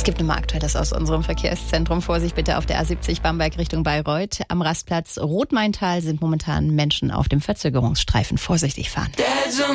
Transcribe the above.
Es gibt nochmal Aktuelles aus unserem Verkehrszentrum. Vorsicht bitte auf der A70 Bamberg Richtung Bayreuth. Am Rastplatz Rotmaintal sind momentan Menschen auf dem Verzögerungsstreifen. Vorsichtig fahren.